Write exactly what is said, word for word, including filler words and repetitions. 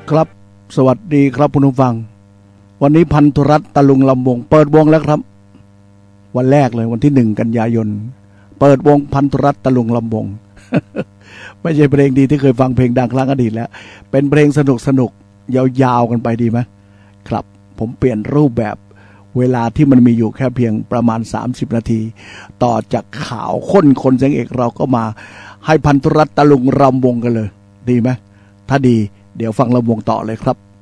ครับสวัสดีครับคุณผู้ฟังวันนี้พันธุรัตน์ตะลุงลำวงเปิดวงแล้วครับวันแรกเลยวันที่หนึ่งกันยายนเปิดวงพันธุรัตน์ตะลุงลำวง ไม่ใช่เพลงดีที่เคยฟังเพลงดังครั้งอดีตแล้วเป็นเพลงสนุกสนุกยาวๆกันไปดีไหมครับผมเปลี่ยนรูปแบบเวลาที่มันมีอยู่แค่เพียงประมาณสามสิบนาทีต่อจากข่าวค้นคนเสียงเอกเราก็มาให้พันธุรัตน์ตะลุงลำวงกันเลยดีไหมถ้าดีเดี๋ยวฟังลำวงต่อเลยครับ